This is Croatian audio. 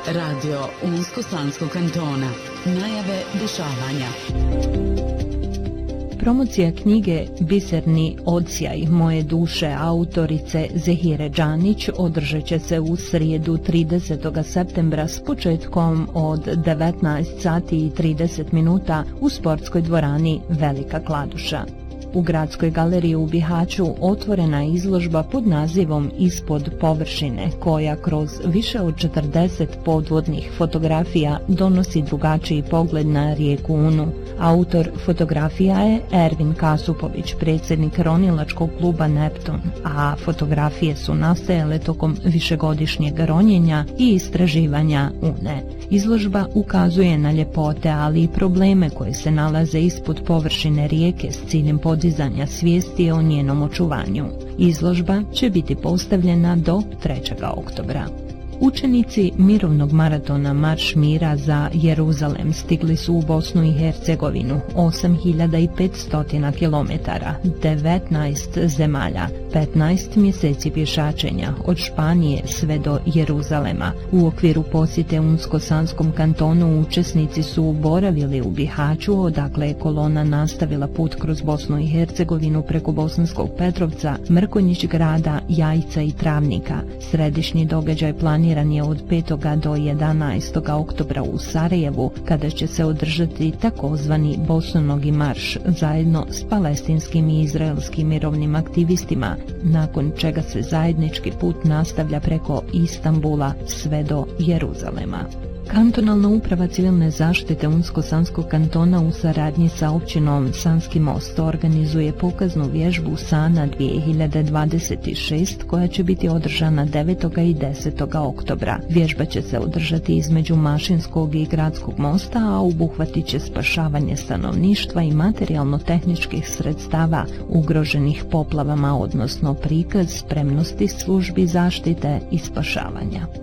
Radio Unsko-Sanskog kantona. Najave dešavanja. Promocija knjige Biserni odsjaj moje duše autorice Zehire Džanić održat će se u srijedu 30. septembra s početkom od 19 sati i 30 minuta u sportskoj dvorani Velika Kladuša. U Gradskoj galeriji u Bihaću otvorena je izložba pod nazivom Ispod površine, koja kroz više od 40 podvodnih fotografija donosi drugačiji pogled na rijeku Unu. Autor fotografija je Ervin Kasupović, predsjednik ronilačkog kluba Neptun, a fotografije su nastajale tokom višegodišnjeg ronjenja i istraživanja Une. Izložba ukazuje na ljepote, ali i probleme koje se nalaze ispod površine rijeke s ciljem podizanja svijesti o njenom očuvanju. Izložba će biti postavljena do 3. oktobra. Učenici mirovnog maratona Marš mira za Jeruzalem stigli su u Bosnu i Hercegovinu, 8500 km, 19 zemalja, 15 mjeseci pješačenja od Španije sve do Jeruzalema. U okviru posjete Unsko-Sanskom kantonu učesnici su boravili u Bihaću, odakle je kolona nastavila put kroz Bosnu i Hercegovinu preko Bosanskog Petrovca, Mrkonjić grada, Jajca i Travnika. Središnji događaj planiran je od 5. do 11. oktobra u Sarajevu, kada će se održati takozvani Bosonogi marš zajedno s palestinskim i izraelskim mirovnim aktivistima, nakon čega se zajednički put nastavlja preko Istanbula sve do Jeruzalema. Kantonalna uprava civilne zaštite Unsko-Sanskog kantona u saradnji sa općinom Sanski most organizuje pokaznu vježbu Sana 2026 koja će biti održana 9. i 10. oktobra. Vježba će se održati između Mašinskog i Gradskog mosta, a obuhvatit će spašavanje stanovništva i materijalno-tehničkih sredstava ugroženih poplavama, odnosno prikaz spremnosti službi zaštite i spašavanja.